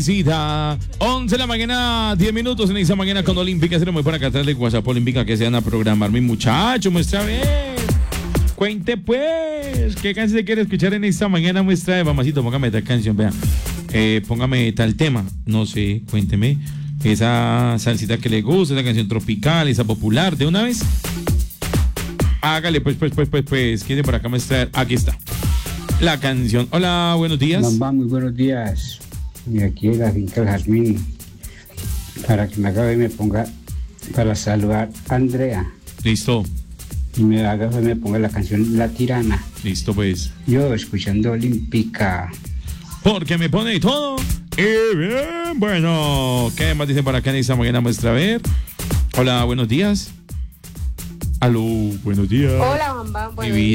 Cita, 11 de la mañana, 10 minutos en esta mañana con Olímpica. Se lo voy para acá atrás de WhatsApp Olímpica que se van a programar. Mi muchacho, muestra a ver. Cuente pues, ¿qué canción se quiere escuchar en esta mañana? Muestra de mamacito, póngame tal canción, vea. Póngame tal tema, no sé, cuénteme. Esa salsita que le gusta, esa canción tropical, esa popular, de una vez. Hágale, pues, ¿quién por acá muestra? Aquí está. La canción. Hola, buenos días. Mamá, muy buenos días. Y aquí en la finca El Jazmín, para que me acabe y me ponga, para saludar a Andrea. Listo. Y me haga y me ponga la canción La Tirana. Listo, pues. Yo escuchando Olímpica. Porque me pone todo. Y bien, bueno. ¿Qué más dicen para acá en esta mañana? Muestra a ver. Hola, buenos días. Aló, buenos días. Hola, mamá. Mi vida.